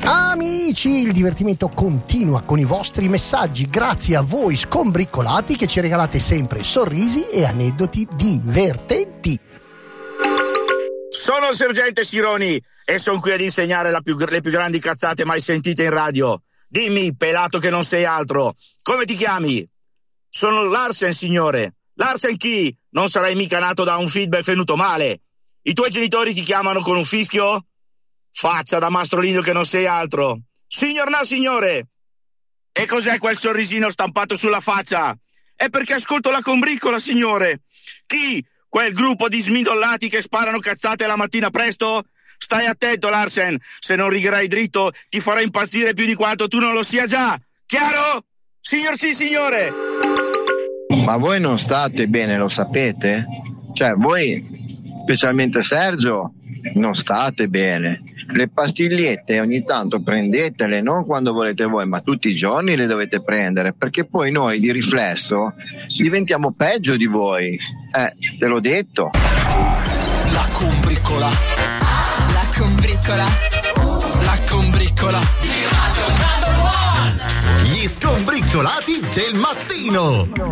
Amici, il divertimento continua con i vostri messaggi, grazie a voi scombriccolati che ci regalate sempre sorrisi e aneddoti divertenti. Sono il sergente Sironi e sono qui ad insegnare le più grandi cazzate mai sentite in radio. Dimmi, pelato che non sei altro, come ti chiami? Sono Larsen, signore. Larsen chi? Non sarai mica nato da un feedback venuto male. I tuoi genitori ti chiamano con un fischio? Faccia da mastrolino che non sei altro. Signor no, signore. E cos'è quel sorrisino stampato sulla faccia? È perché ascolto la combriccola, signore. Chi? Quel gruppo di smidollati che sparano cazzate la mattina presto? Stai attento, Larsen. Se non righerai dritto ti farà impazzire più di quanto tu non lo sia già. Chiaro? Signor sì, signore. Ma voi non state bene, lo sapete? Cioè, voi, specialmente Sergio, non state bene. Le pastigliette ogni tanto prendetele, non quando volete voi, ma tutti i giorni le dovete prendere, perché poi noi di riflesso diventiamo peggio di voi. Te l'ho detto. La combriccola. La combriccola. La combriccola. Di Radio Number One. Gli scombriccolati del mattino.